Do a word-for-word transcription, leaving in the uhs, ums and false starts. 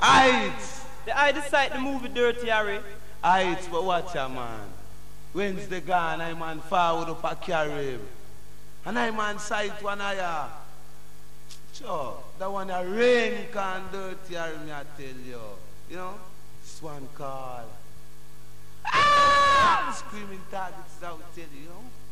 Aight. The I decide the movie Dirty Harry. Aight, but watch ya, man. Wednesday gone, I man forward up a carry. And I man sight one of ya. Sure, that one a rain can dirty Harry, me I tell you. You know? This one call. Ah! Screaming targets out, tell you, you know?